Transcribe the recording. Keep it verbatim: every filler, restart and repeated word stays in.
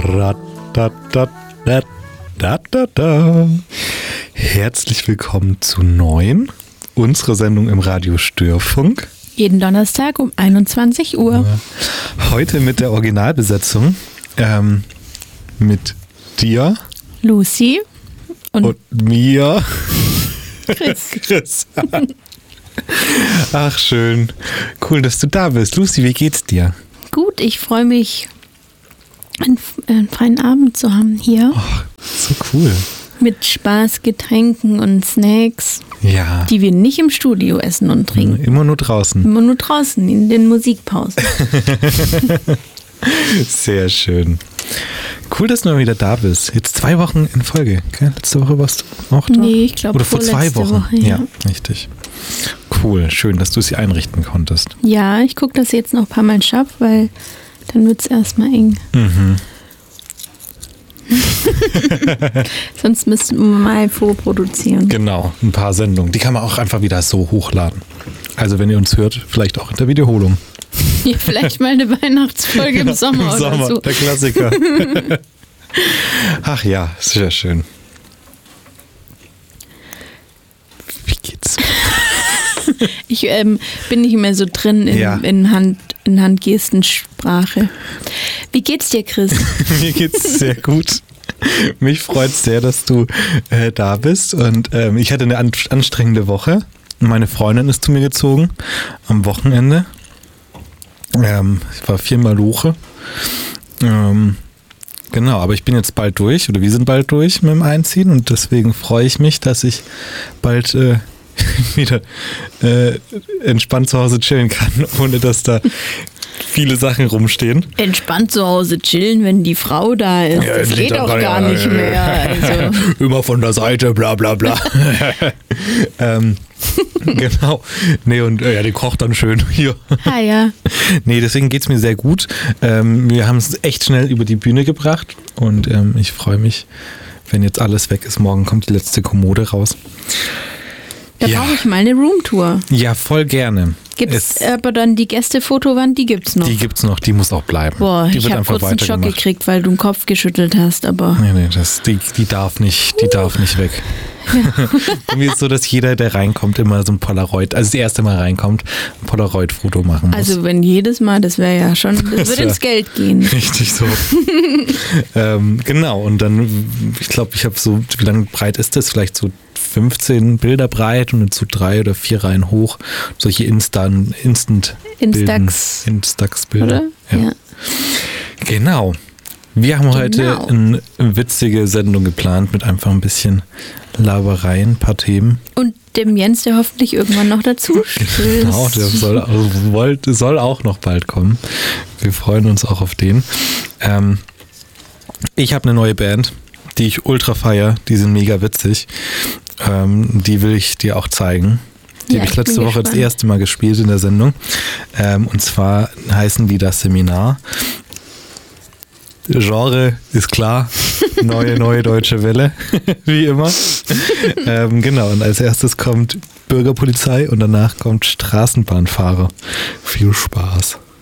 Herzlich willkommen zu neun, unsere Sendung im Radio Störfunk. Jeden Donnerstag um einundzwanzig Uhr. Heute mit der Originalbesetzung, ähm, mit dir, Lucy und, und mir, Chris. Chris. Ach, schön. Cool, dass du da bist. Lucy, wie geht's dir? Gut, ich freue mich, einen, einen freien Abend zu haben hier. Ach, so cool. Mit Spaß, Getränken und Snacks, Ja. die wir nicht im Studio essen und trinken. Immer nur draußen. Immer nur draußen, in den Musikpausen. Sehr schön. Cool, dass du mal wieder da bist. Jetzt zwei Wochen in Folge. Gell? Letzte Woche warst du auch da? Nee, ich glaube Oder vor zwei Wochen. Woche, ja. ja, richtig. Cool, schön, dass du sie einrichten konntest. Ja, ich gucke, dass ich jetzt noch ein paar Mal schaffe, weil dann wird es erstmal eng. Mhm. Sonst müssten wir mal vorproduzieren. Genau, ein paar Sendungen. Die kann man auch einfach wieder so hochladen. Also wenn ihr uns hört, vielleicht auch in der Wiederholung. Ja, vielleicht mal eine Weihnachtsfolge im Sommer, Im oder Sommer, so. der Klassiker. Ach ja, sehr schön. Wie geht's? Ich ähm, bin nicht mehr so drin in, Ja. in, Hand, in Handgestensprache. Wie geht's dir, Chris? Mir geht's sehr gut. Mich freut sehr, dass du äh, da bist. Und ähm, ich hatte eine an anstrengende Woche. Meine Freundin ist zu mir gezogen am Wochenende. Ähm, ich war viermal Luche. Ähm, genau, aber ich bin jetzt bald durch, oder wir sind bald durch mit dem Einziehen. Und deswegen freue ich mich, dass ich bald äh, wieder äh, entspannt zu Hause chillen kann, ohne dass da viele Sachen rumstehen. Entspannt zu Hause chillen, wenn die Frau da ist. Ja, das die geht da auch kann gar ja- nicht mehr. Also. Immer von der Seite, bla bla bla. ähm, genau. Nee, und äh, ja, die kocht dann schön hier. Ah ja. Nee, deswegen geht's mir sehr gut. Ähm, wir haben es echt schnell über die Bühne gebracht und ähm, ich freue mich, wenn jetzt alles weg ist. Morgen kommt die letzte Kommode raus. Da Ja. brauche ich mal eine Roomtour. Ja, voll gerne. Gibt's Es- aber dann die Gästefotowand, die gibt's noch. Die gibt's noch, die muss auch bleiben. Boah, die ich wird habe einfach kurz einen Schock weitergemacht. gekriegt, weil du den Kopf geschüttelt hast, aber Nee, nee, das, die, die darf nicht, die darf nicht weg. Bei mir ist so, dass jeder, der reinkommt, immer so ein Polaroid, also das erste Mal reinkommt, ein Polaroid-Foto machen muss. also wenn jedes Mal, das wäre ja schon, das, Das würde wär- ins Geld gehen. Richtig so. ähm, genau, und dann, ich glaube, ich habe so, wie lang breit ist das? Vielleicht so fünfzehn Bilder breit und dann so drei oder vier Reihen hoch. Solche Instan, Instant Instax. Instax-Bilder. Oder? Ja. Genau. Wir haben heute Genau. eine witzige Sendung geplant mit einfach ein bisschen Laberei, ein paar Themen. Und dem Jens, der hoffentlich irgendwann noch dazu stößt. Genau, der soll, also wollte, soll auch noch bald kommen. Wir freuen uns auch auf den. Ähm, ich habe eine neue Band, die ich ultra feier. Die sind mega witzig. Ähm, die will ich dir auch zeigen. Die Ja, habe ich ich letzte bin Woche das gespannt. erste Mal gespielt in der Sendung. Ähm, und zwar heißen die das Seminar. Genre ist klar. Neue, neue deutsche Welle. Wie immer. ähm, genau, und als erstes kommt Bürgerpolizei und danach kommt Straßenbahnfahrer. Viel Spaß.